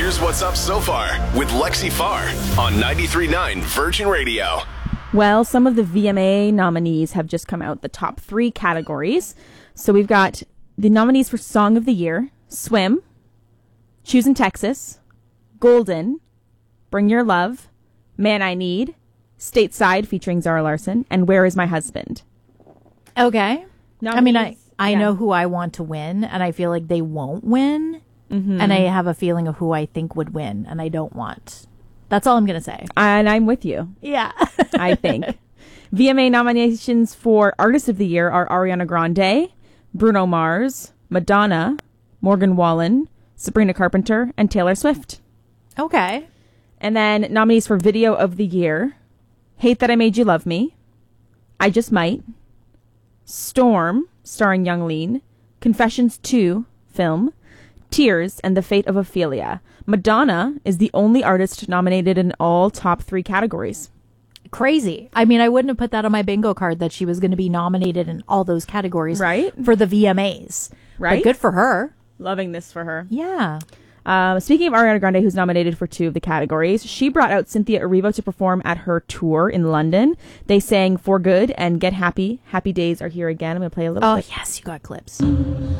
Here's what's up so far with Lexi Farr on 93.9 Virgin Radio. Well, some of the VMA nominees have just come out, the top 3 categories. So we've got the nominees for Song of the Year, Swim, Choosing Texas, Golden, Bring Your Love, Man I Need, Stateside featuring Zara Larsson, and Where Is My Husband. Okay. Nominees, I know who I want to win, and I feel like they won't win. Mm-hmm. And I have a feeling of who I think would win, and I don't want. That's all I'm going to say. And I'm with you. Yeah. I think. VMA nominations for Artist of the Year are Ariana Grande, Bruno Mars, Madonna, Morgan Wallen, Sabrina Carpenter, and Taylor Swift. Okay. And then nominees for Video of the Year, Hate That I Made You Love Me, I Just Might, Storm, starring Young Lean, Confessions 2, film, Tears, and The Fate of Ophelia. Madonna is the only artist nominated in all top 3 categories. Crazy. I mean, I wouldn't have put that on my bingo card that she was going to be nominated in all those categories. Right. For the VMAs. Right. But good for her. Loving this for her. Yeah. Speaking of Ariana Grande, who's nominated for 2 of the categories, she brought out Cynthia Erivo to perform at her tour in London. They sang For Good and Get Happy. Happy Days Are Here Again. I'm going to play a little bit. Oh, yes, you got clips.